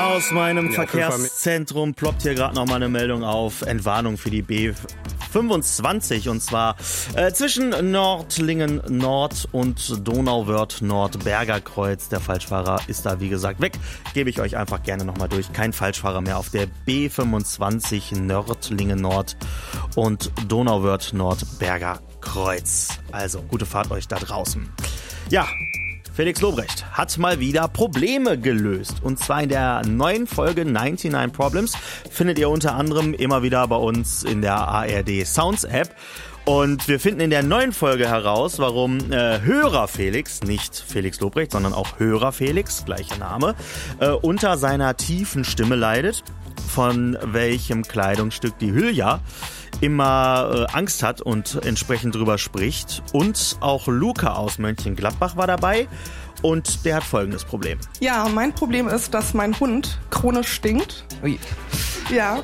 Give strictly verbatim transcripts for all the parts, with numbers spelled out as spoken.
Aus meinem Ja, Verkehrszentrum ploppt hier gerade nochmal eine Meldung auf. Entwarnung für die B fünfundzwanzig und zwar äh, zwischen Nordlingen Nord und Donauwörth Nord Bergerkreuz. Der Falschfahrer ist da wie gesagt weg. Gebe ich euch einfach gerne nochmal durch. Kein Falschfahrer mehr auf der B fünfundzwanzig Nördlingen Nord und Donauwörth Nord Bergerkreuz. Also gute Fahrt euch da draußen. Ja. Felix Lobrecht hat mal wieder Probleme gelöst. Und zwar in der neuen Folge neunundneunzig Problems findet ihr unter anderem immer wieder bei uns in der A R D Sounds App. Und wir finden in der neuen Folge heraus, warum äh, Hörer Felix, nicht Felix Lobrecht, sondern auch Hörer Felix, gleicher Name, äh, unter seiner tiefen Stimme leidet, von welchem Kleidungsstück die Hülya immer äh, Angst hat und entsprechend drüber spricht. Und auch Luca aus Mönchengladbach war dabei und der hat folgendes Problem. Ja, mein Problem ist, dass mein Hund chronisch stinkt. Ui. Ja,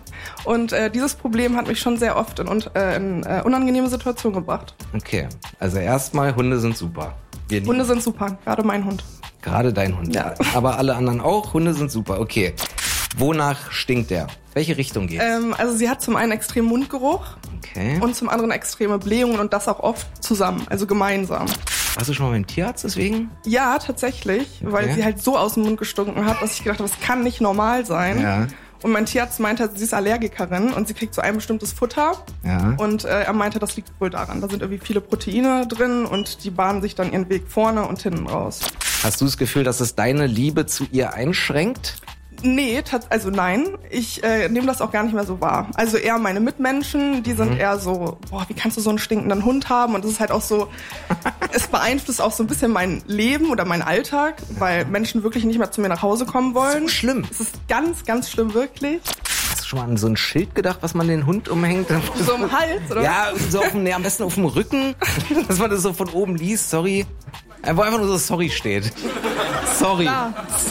und äh, dieses Problem hat mich schon sehr oft in, äh, in äh, unangenehme Situationen gebracht. Okay, also erstmal, Hunde sind super. Wir Hunde sind super, gerade mein Hund. Gerade dein Hund. Ja. Aber alle anderen auch, Hunde sind super, okay. Wonach stinkt der? Welche Richtung geht's? Ähm, also sie hat zum einen extremen Mundgeruch Okay. und zum anderen extreme Blähungen und das auch oft zusammen, also gemeinsam. Warst du schon mal beim Tierarzt deswegen? Ja, tatsächlich, weil Okay. sie halt so aus dem Mund gestunken hat, dass ich gedacht habe, das kann nicht normal sein. Ja. Und mein Tierarzt meinte, sie ist Allergikerin und sie kriegt so ein bestimmtes Futter. Ja. Und äh, er meinte, das liegt wohl daran. Da sind irgendwie viele Proteine drin und die bahnen sich dann ihren Weg vorne und hinten raus. Hast du das Gefühl, dass es deine Liebe zu ihr einschränkt? Nee, tats- also nein, ich äh, nehme das auch gar nicht mehr so wahr. Also eher meine Mitmenschen, die sind eher so, boah, wie kannst du so einen stinkenden Hund haben? Und das ist halt auch so, es beeinflusst auch so ein bisschen mein Leben oder meinen Alltag, weil Menschen wirklich nicht mehr zu mir nach Hause kommen wollen. So schlimm. Es ist ganz, ganz schlimm, wirklich. Hast du schon mal an so ein Schild gedacht, was man den Hund umhängt? So im Hals, oder? Ja, so auf dem, nee, am besten auf dem Rücken, dass man das so von oben liest, sorry. Wo einfach nur so sorry steht. Sorry. Ja.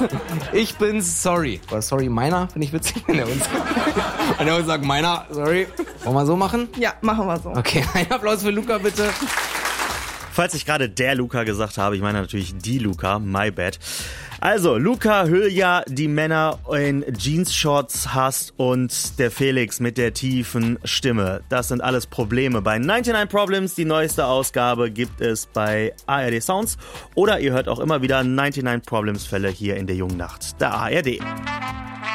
Ich bin sorry. Oder sorry meiner, finde ich witzig, wenn er uns, wenn er uns sagt, meiner, sorry. Wollen wir so machen? Ja, machen wir so. Okay, ein Applaus für Luca, bitte. Falls ich gerade der Luca gesagt habe, ich meine natürlich die Luca, my bad. Also, Luca, Hülya, die Männer in Jeans-Shorts hasst und der Felix mit der tiefen Stimme. Das sind alles Probleme bei neunundneunzig Problems. Die neueste Ausgabe gibt es bei A R D Sounds oder ihr hört auch immer wieder neunundneunzig Problems Fälle hier in der jungen Nacht der A R D.